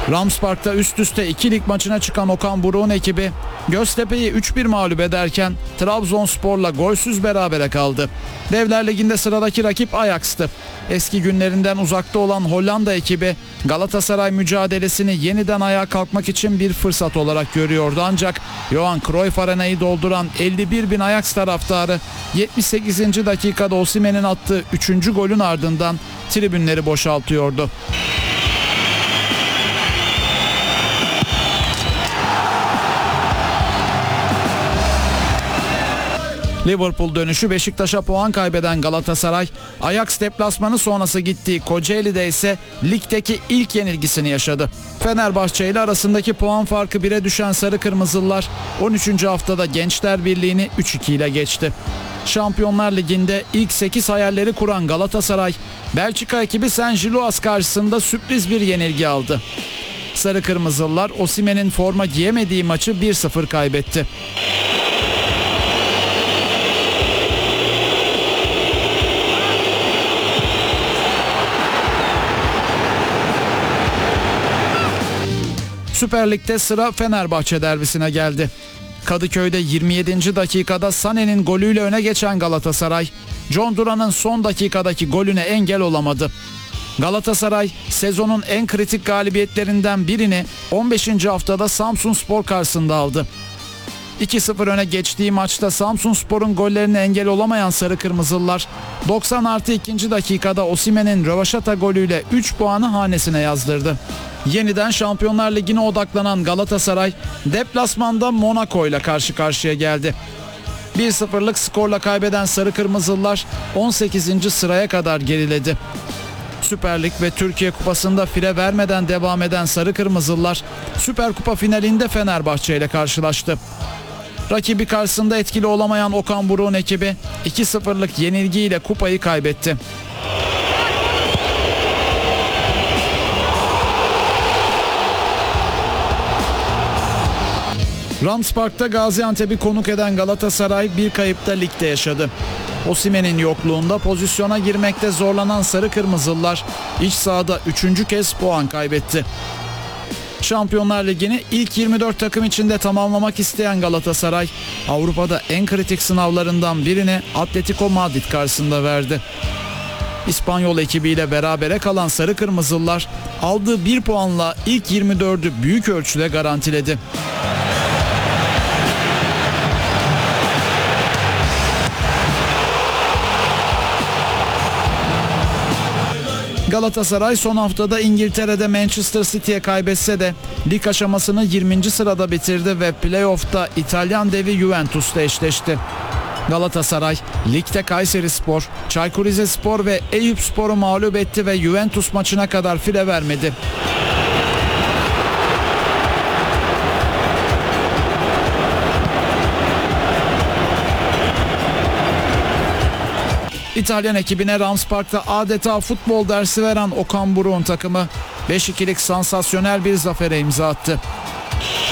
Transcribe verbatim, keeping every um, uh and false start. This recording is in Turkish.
Rams Park'ta üst üste iki lig maçına çıkan Okan Buruk'un ekibi Göztepe'yi üç bir mağlup ederken Trabzonspor'la golsüz berabere kaldı. Devler Ligi'nde sıradaki rakip Ajax'tı. Eski günlerinden uzakta olan Hollanda ekibi Galatasaray mücadelesini yeniden ayağa kalkmak için bir fırsat olarak görüyordu. Ancak Johan Cruyff Arena'yı dolduran elli bir bin Ajax taraftarı yetmiş sekizinci dakikada Osimhen'in attığı üçüncü golün ardından tribünleri boşaltıyordu. Liverpool dönüşü Beşiktaş'a puan kaybeden Galatasaray, Ajax deplasmanı sonrası gittiği Kocaeli'de ise ligdeki ilk yenilgisini yaşadı. Fenerbahçe ile arasındaki puan farkı bire düşen Sarı Kırmızılılar on üçüncü haftada Gençler Birliği'ni üç iki ile geçti. Şampiyonlar Ligi'nde ilk sekiz hayalleri kuran Galatasaray, Belçika ekibi Saint-Gilloise karşısında sürpriz bir yenilgi aldı. Sarı Kırmızılılar Osimhen'in forma giyemediği maçı bir sıfır kaybetti. Süper Lig'de sıra Fenerbahçe derbisine geldi. Kadıköy'de yirmi yedinci dakikada Sané'nin golüyle öne geçen Galatasaray, John Duran'ın son dakikadaki golüne engel olamadı. Galatasaray sezonun en kritik galibiyetlerinden birini on beşinci haftada Samsunspor karşısında aldı. iki sıfır öne geçtiği maçta Samsunspor'un gollerine engel olamayan Sarı Kırmızılılar doksan artı ikinci dakikada Osimhen'in rövaşata golüyle üç puanı hanesine yazdırdı. Yeniden Şampiyonlar Ligi'ne odaklanan Galatasaray deplasmanda Monaco ile karşı karşıya geldi. bir sıfırlık skorla kaybeden Sarı Kırmızılılar on sekizinci sıraya kadar geriledi. Süper Lig ve Türkiye Kupası'nda fire vermeden devam eden Sarı Kırmızılılar Süper Kupa finalinde Fenerbahçe ile karşılaştı. Rakibi karşısında etkili olamayan Okan Buruk'un ekibi iki sıfırlık yenilgiyle kupayı kaybetti. Rams Park'ta Gaziantep'i konuk eden Galatasaray bir kayıp da ligde yaşadı. Osimhen'in yokluğunda pozisyona girmekte zorlanan Sarı Kırmızılılar iç sahada üçüncü kez puan kaybetti. Şampiyonlar Ligi'ni ilk yirmi dört takım içinde tamamlamak isteyen Galatasaray, Avrupa'da en kritik sınavlarından birini Atletico Madrid karşısında verdi. İspanyol ekibiyle berabere kalan Sarı Kırmızılılar aldığı bir puanla ilk yirmi dördü büyük ölçüde garantiledi. Galatasaray son haftada İngiltere'de Manchester City'ye kaybetse de lig aşamasını yirminci sırada bitirdi ve playoff'ta İtalyan devi Juventus'la eşleşti. Galatasaray ligde Kayserispor, Çaykur Rizespor ve Eyüpspor'u mağlup etti ve Juventus maçına kadar fire vermedi. İtalyan ekibine Rams Park'ta adeta futbol dersi veren Okan Buruk'un takımı beş ikilik sansasyonel bir zafere imza attı.